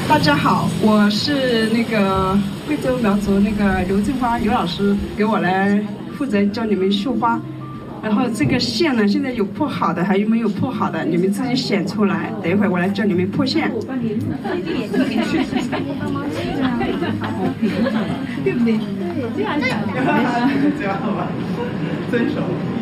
大家好，我是那个贵州苗族那个刘正花刘老师，给我来负责教你们绣花。然后这个线呢，现在有破好的，还有没有破好的，你们自己选出来。等一会儿我来教你们破线。对不对？对，这样想。这样好吧，遵守。